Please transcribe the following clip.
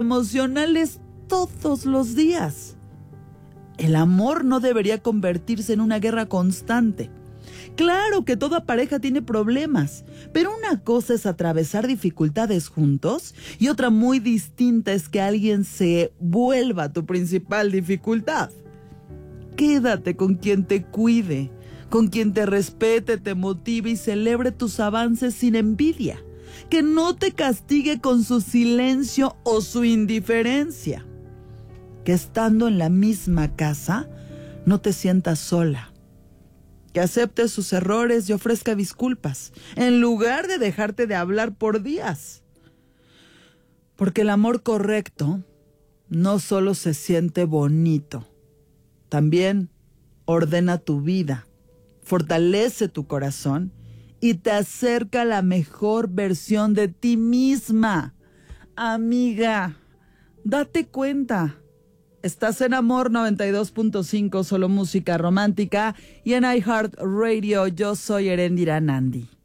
emocionales todos los días. El amor no debería convertirse en una guerra constante. Claro que toda pareja tiene problemas, pero una cosa es atravesar dificultades juntos y otra muy distinta es que alguien se vuelva tu principal dificultad. Quédate con quien te cuide, con quien te respete, te motive y celebre tus avances sin envidia. Que no te castigue con su silencio o su indiferencia. Que estando en la misma casa no te sientas sola. Que acepte sus errores y ofrezca disculpas, en lugar de dejarte de hablar por días. Porque el amor correcto no solo se siente bonito, también ordena tu vida, fortalece tu corazón y te acerca a la mejor versión de ti misma. Amiga, date cuenta. Estás en Amor 92.5, solo música romántica, y en iHeartRadio. Yo soy Eréndira Nandi.